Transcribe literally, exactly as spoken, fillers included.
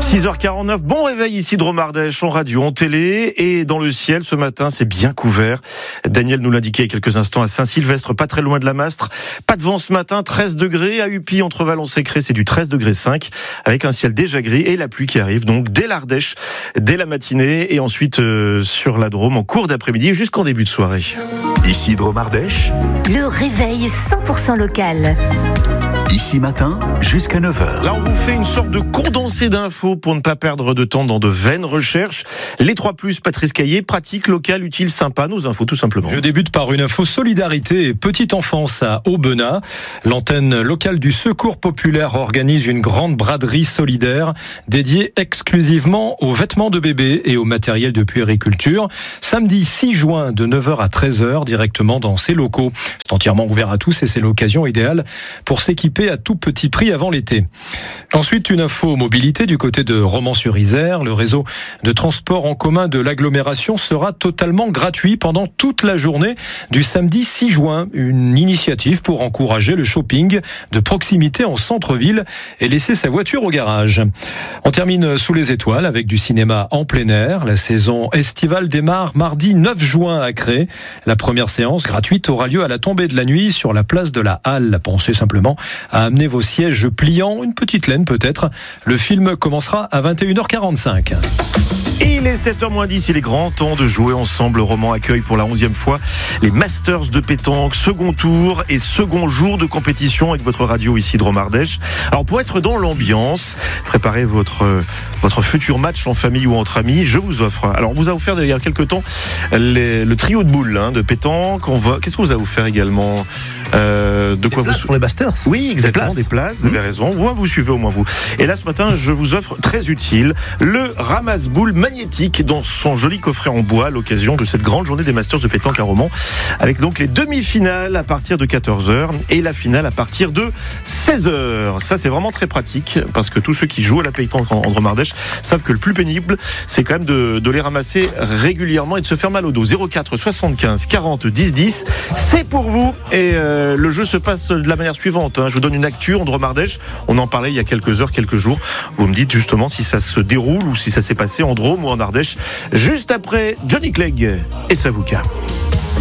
six heures quarante-neuf, bon réveil ici de Dromardèche, en radio, en télé et dans le ciel ce matin, c'est bien couvert. Daniel nous l'indiquait il y a quelques instants à Saint-Sylvestre, pas très loin de la Mastre. Pas de vent ce matin, treize degrés. À Upi, entre Valence et Cré, c'est du treize degrés cinq, avec un ciel déjà gris et la pluie qui arrive donc dès l'Ardèche, dès la matinée et ensuite euh, sur la Drôme en cours d'après-midi jusqu'en début de soirée. Ici Dromardèche, le réveil cent pour cent local. Ici matin, jusqu'à neuf heures. Là, on vous fait une sorte de condensé d'infos pour ne pas perdre de temps dans de vaines recherches. Les trois plus, Patrice Caillé, pratique, locale, utile, sympa, nos infos tout simplement. Je débute par une info solidarité et petite enfance à Aubenas. L'antenne locale du Secours populaire organise une grande braderie solidaire dédiée exclusivement aux vêtements de bébé et au matériel de puériculture. Samedi six juin de neuf heures à treize heures directement dans ces locaux. C'est entièrement ouvert à tous et c'est l'occasion idéale pour s'équiper à tout petit prix avant l'été. Ensuite, une info mobilité du côté de Romans-sur-Isère. Le réseau de transport en commun de l'agglomération sera totalement gratuit pendant toute la journée du samedi six juin. Une initiative pour encourager le shopping de proximité en centre-ville et laisser sa voiture au garage. On termine sous les étoiles avec du cinéma en plein air. La saison estivale démarre mardi neuf juin à Cré. La première séance gratuite aura lieu à la tombée de la nuit sur la place de la Halle. Pensez simplement à amener vos sièges pliants, une petite laine peut-être. Le film commencera à vingt et une heures quarante-cinq. Et il est sept heures moins dix, il est grand temps de jouer ensemble. Roman accueille pour la onzième fois les Masters de pétanque, second tour et second jour de compétition avec votre radio ici Dromardèche. Alors pour être dans l'ambiance, préparez votre, votre futur match en famille ou entre amis, je vous offre. Alors on vous a offert il y a quelques temps les, le trio de boules hein, de pétanque. On va, qu'est-ce qu'on vous a offert également euh, de quoi des places vous... pour les Masters. Oui, exactement, des places. Des places, vous avez raison. Vous, vous suivez au moins vous. Et là ce matin, je vous offre très utile le ramasse-boules magnétique dans son joli coffret en bois à l'occasion de cette grande journée des Masters de pétanque à Romans, avec donc les demi-finales à partir de quatorze heures et la finale à partir de seize heures. Ça c'est vraiment très pratique parce que tous ceux qui jouent à la pétanque en, en Dromardèche savent que le plus pénible c'est quand même de, de les ramasser régulièrement et de se faire mal au dos. Zéro quatre soixante-quinze quarante dix dix, c'est pour vous et euh, le jeu se passe de la manière suivante hein. Je vous donne une actu en Dromardèche, on en parlait il y a quelques heures, quelques jours. Vous me dites justement si ça se déroule ou si ça s'est passé en Drôme ou en Ardèche, juste après Johnny Clegg et Savuka.